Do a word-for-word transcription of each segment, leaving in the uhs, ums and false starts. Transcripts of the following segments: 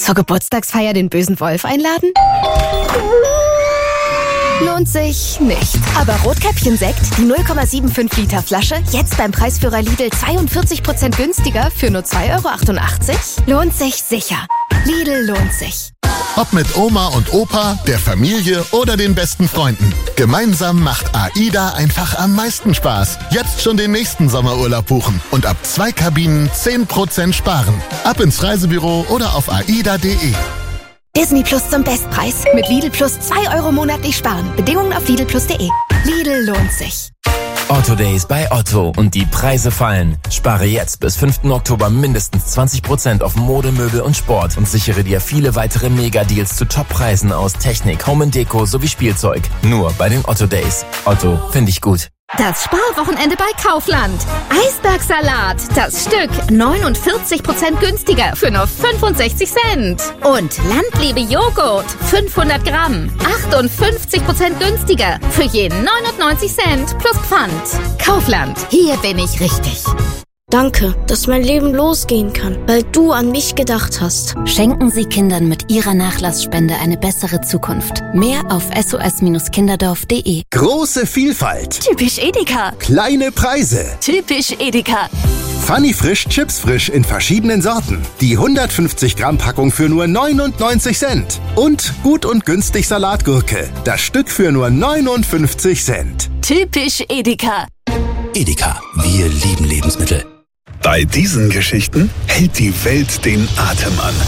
Zur Geburtstagsfeier den bösen Wolf einladen? Lohnt sich nicht. Aber Rotkäppchen-Sekt, die null Komma fünfundsiebzig Liter Flasche, jetzt beim Preisführer Lidl zweiundvierzig Prozent günstiger für nur zwei Euro achtundachtzig? Lohnt sich sicher. Lidl lohnt sich. Ob mit Oma und Opa, der Familie oder den besten Freunden. Gemeinsam macht AIDA einfach am meisten Spaß. Jetzt schon den nächsten Sommerurlaub buchen und ab zwei Kabinen zehn Prozent sparen. Ab ins Reisebüro oder auf aida punkt de. Disney Plus zum Bestpreis. Mit Lidl Plus zwei Euro monatlich sparen. Bedingungen auf lidl plus punkt de. Lidl lohnt sich. Otto Days bei Otto und die Preise fallen. Spare jetzt bis fünften Oktober mindestens zwanzig Prozent auf Mode, Möbel und Sport und sichere dir viele weitere Mega-Deals zu Top-Preisen aus Technik, Home and Deko sowie Spielzeug. Nur bei den Otto Days. Otto, finde ich gut. Das Sparwochenende bei Kaufland. Eisbergsalat, das Stück neunundvierzig Prozent günstiger für nur fünfundsechzig Cent. Und Landliebe Joghurt, fünfhundert Gramm, achtundfünfzig Prozent günstiger für je neunundneunzig Cent plus Pfand. Kaufland, hier bin ich richtig. Danke, dass mein Leben losgehen kann, weil du an mich gedacht hast. Schenken Sie Kindern mit Ihrer Nachlassspende eine bessere Zukunft. Mehr auf s o s kinderdorf punkt de. Große Vielfalt. Typisch Edeka. Kleine Preise. Typisch Edeka. Funny Frisch Chips Frisch in verschiedenen Sorten. Die hundertfünfzig Gramm Packung für nur neunundneunzig Cent. Und gut und günstig Salatgurke. Das Stück für nur neunundfünfzig Cent. Typisch Edeka. Edeka, wir lieben Lebensmittel. Bei diesen Geschichten hält die Welt den Atem an.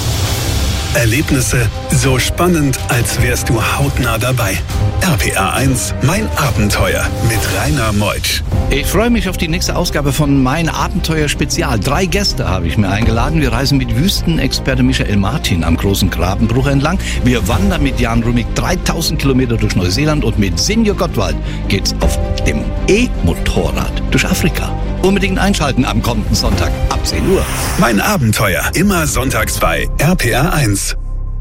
Erlebnisse so spannend, als wärst du hautnah dabei. R P R eins, mein Abenteuer mit Rainer Meutsch. Ich freue mich auf die nächste Ausgabe von Mein Abenteuer Spezial. Drei Gäste habe ich mir eingeladen. Wir reisen mit Wüstenexperte Michael Martin am großen Grabenbruch entlang. Wir wandern mit Jan Rumig dreitausend Kilometer durch Neuseeland und mit Senior Gottwald geht's auf dem E-Motorrad durch Afrika. Unbedingt einschalten am kommenden Sonntag ab zehn Uhr. Mein Abenteuer, immer sonntags bei R P R eins.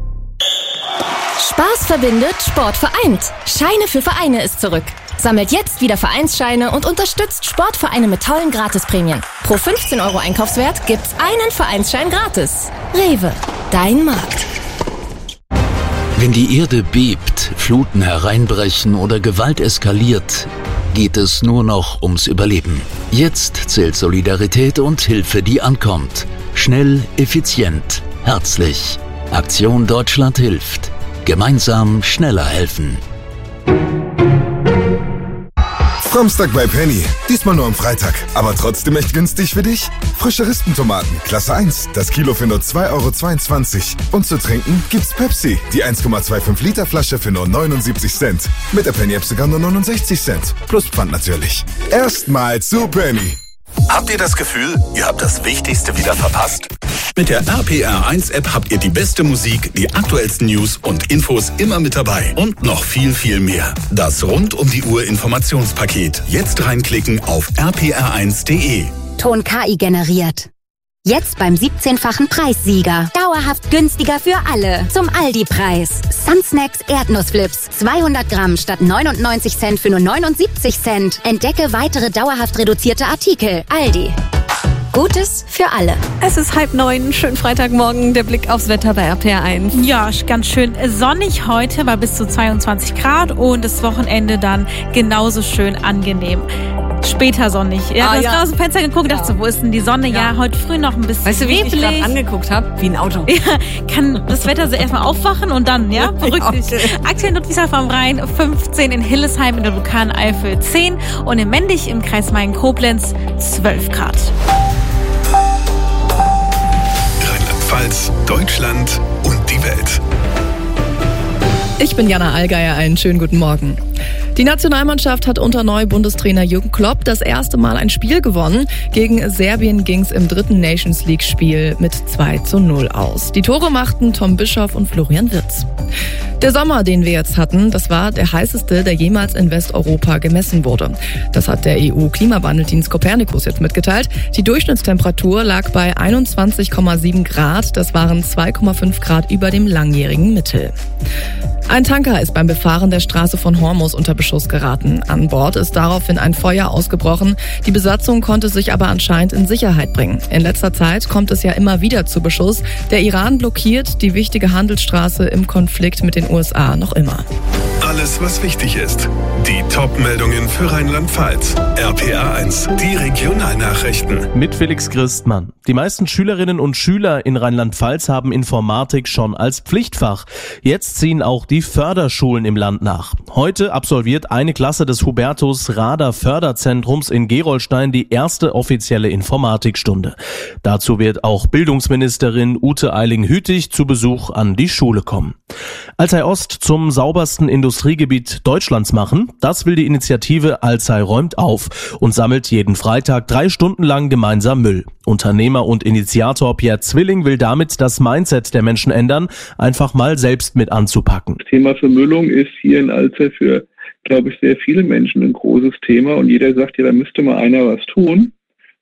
Spaß verbindet, Sport vereint. Scheine für Vereine ist zurück. Sammelt jetzt wieder Vereinsscheine und unterstützt Sportvereine mit tollen Gratisprämien. Pro fünfzehn Euro Einkaufswert gibt's einen Vereinsschein gratis. Rewe, dein Markt. Wenn die Erde bebt, Fluten hereinbrechen oder Gewalt eskaliert, geht es nur noch ums Überleben. Jetzt zählt Solidarität und Hilfe, die ankommt. Schnell, effizient, herzlich. Aktion Deutschland hilft. Gemeinsam schneller helfen. Samstag bei Penny. Diesmal nur am Freitag. Aber trotzdem echt günstig für dich? Frische Rispentomaten, Klasse eins. Das Kilo für nur zwei Euro zweiundzwanzig. Und zu trinken gibt's Pepsi. Die eins Komma fünfundzwanzig Liter Flasche für nur neunundsiebzig Cent. Mit der Penny-App sogar nur neunundsechzig Cent. Plus Pfand natürlich. Erstmal zu Penny. Habt ihr das Gefühl, ihr habt das Wichtigste wieder verpasst? Mit der R P R eins App habt ihr die beste Musik, die aktuellsten News und Infos immer mit dabei. Und noch viel, viel mehr. Das rund um die Uhr Informationspaket. Jetzt reinklicken auf r p r eins punkt de. Ton K I generiert. Jetzt beim siebzehnfachen Preissieger. Dauerhaft günstiger für alle. Zum Aldi-Preis. Sunsnacks Erdnussflips. zweihundert Gramm statt neunundneunzig Cent für nur neunundsiebzig Cent. Entdecke weitere dauerhaft reduzierte Artikel. Aldi. Gutes für alle. Es ist halb neun, schönen Freitagmorgen, der Blick aufs Wetter bei R P R eins. Ja, ganz schön sonnig heute, bei bis zu zweiundzwanzig Grad und das Wochenende dann genauso schön angenehm. Später sonnig. Ja, ah, du ja. hast aus dem Fenster geguckt und dachte so, wo ist denn die Sonne? Ja, ja heute früh noch ein bisschen. Weißt du, wie ich mich gerade angeguckt habe? Wie ein Auto. Ja, kann das Wetter so erstmal aufwachen und dann, ja, verrückt. Ja, okay. Aktuell Ludwigshafen am Rhein fünfzehn, in Hillesheim in der Vulkaneifel zehn und in Mendig im Kreis Main-Koblenz zwölf Grad. Rheinland-Pfalz, Deutschland und die Welt. Ich bin Jana Allgeier, einen schönen guten Morgen. Die Nationalmannschaft hat unter Neu-Bundestrainer Jürgen Klopp das erste Mal ein Spiel gewonnen. Gegen Serbien ging es im dritten Nations League-Spiel mit zwei zu null aus. Die Tore machten Tom Bischoff und Florian Wirtz. Der Sommer, den wir jetzt hatten, das war der heißeste, der jemals in Westeuropa gemessen wurde. Das hat der E U-Klimawandeldienst Copernicus jetzt mitgeteilt. Die Durchschnittstemperatur lag bei einundzwanzig Komma sieben Grad. Das waren zwei Komma fünf Grad über dem langjährigen Mittel. Ein Tanker ist beim Befahren der Straße von Hormuz unter Beschuss geraten. An Bord ist daraufhin ein Feuer ausgebrochen. Die Besatzung konnte sich aber anscheinend in Sicherheit bringen. In letzter Zeit kommt es ja immer wieder zu Beschuss. Der Iran blockiert die wichtige Handelsstraße im Konflikt mit den U S A noch immer. Alles, was wichtig ist. Die Top-Meldungen für Rheinland-Pfalz. R P R eins, die Regionalnachrichten. Mit Felix Christmann. Die meisten Schülerinnen und Schüler in Rheinland-Pfalz haben Informatik schon als Pflichtfach. Jetzt ziehen auch die Förderschulen im Land nach. Heute absolviert eine Klasse des Hubertus Rader Förderzentrums in Gerolstein die erste offizielle Informatikstunde. Dazu wird auch Bildungsministerin Ute Eiling-Hütig zu Besuch an die Schule kommen. Alzey Ost zum saubersten Industriegebiet Deutschlands machen, das will die Initiative Alzey räumt auf und sammelt jeden Freitag drei Stunden lang gemeinsam Müll. Unternehmer und Initiator Pierre Zwilling will damit das Mindset der Menschen ändern, einfach mal selbst mit anzupacken. Das Thema Vermüllung ist hier in Alzey für, glaube ich, sehr viele Menschen ein großes Thema und jeder sagt, ja, da müsste mal einer was tun.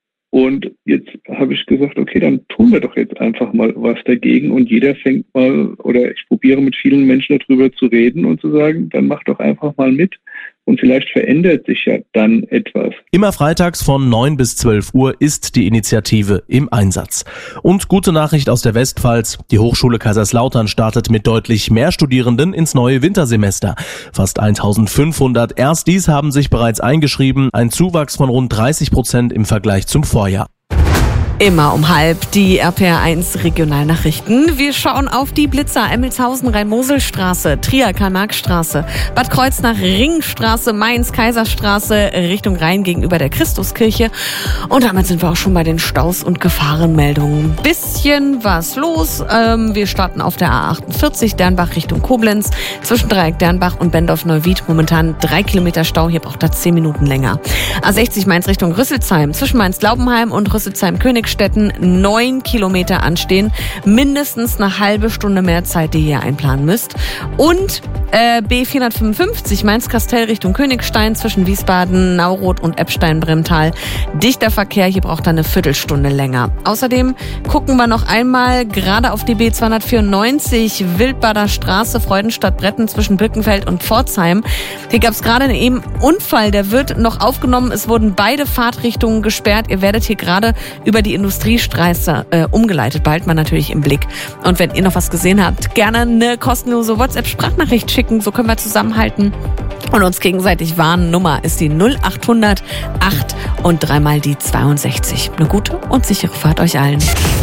Und jetzt habe ich gesagt, okay, dann tun wir doch jetzt einfach mal was dagegen und jeder fängt mal, oder ich probiere mit vielen Menschen darüber zu reden und zu sagen, dann mach doch einfach mal mit und vielleicht verändert sich ja dann etwas. Immer freitags von neun bis zwölf Uhr ist die Initiative im Einsatz. Und gute Nachricht aus der Westpfalz, die Hochschule Kaiserslautern startet mit deutlich mehr Studierenden ins neue Wintersemester. Fast eintausendfünfhundert Erstis haben sich bereits eingeschrieben, ein Zuwachs von rund dreißig Prozent im Vergleich zum Vorjahr. Immer um halb die R P R eins Regionalnachrichten. Wir schauen auf die Blitzer, Emmelshausen, Rhein-Mosel-Straße, Trier, Karl-Marx-Straße, Bad Kreuznach, Ringstraße, Mainz, Kaiserstraße, Richtung Rhein gegenüber der Christuskirche. Und damit sind wir auch schon bei den Staus und Gefahrenmeldungen. Bisschen was los. Ähm, wir starten auf der A achtundvierzig, Dernbach Richtung Koblenz, zwischen Dreieck Dernbach und Bendorf-Neuwied. Momentan drei Kilometer Stau, hier braucht er zehn Minuten länger. A sechzig Mainz Richtung Rüsselsheim, zwischen Mainz-Glaubenheim und Rüsselsheim-König Städten neun Kilometer anstehen. Mindestens eine halbe Stunde mehr Zeit, die ihr einplanen müsst. Und äh, B vierhundertfünfundfünfzig Mainz-Kastell Richtung Königstein zwischen Wiesbaden, Nauroth und Eppstein-Bremtal. Dichter Verkehr, hier braucht er eine Viertelstunde länger. Außerdem gucken wir noch einmal gerade auf die B zweihundertvierundneunzig Wildbader Straße, Freudenstadt-Bretten zwischen Birkenfeld und Pforzheim. Hier gab es gerade einen Unfall, der wird noch aufgenommen. Es wurden beide Fahrtrichtungen gesperrt. Ihr werdet hier gerade über die Industriestraße äh, umgeleitet. Bald mal natürlich im Blick. Und wenn ihr noch was gesehen habt, gerne eine kostenlose WhatsApp-Sprachnachricht schicken. So können wir zusammenhalten und uns gegenseitig warnen. Nummer ist die null achthundert acht und dreimal die zweiundsechzig. Eine gute und sichere Fahrt euch allen.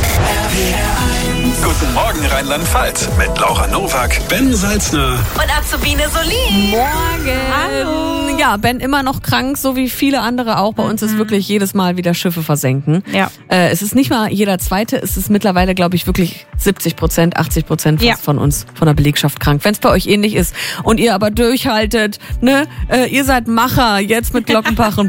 Guten Morgen Rheinland-Pfalz mit Laura Nowak, Ben Salzner und Azubine Solin. Morgen. Hallo. Ja, Ben immer noch krank, so wie viele andere auch. Bei uns ist wirklich jedes Mal wieder Schiffe versenken. Ja. Äh, es ist nicht mal jeder Zweite, es ist mittlerweile, glaube ich, wirklich siebzig Prozent, achtzig Prozent fast ja. von uns, von der Belegschaft krank. Wenn es bei euch ähnlich ist und ihr aber durchhaltet, ne, äh, ihr seid Macher, jetzt mit Glockenbach und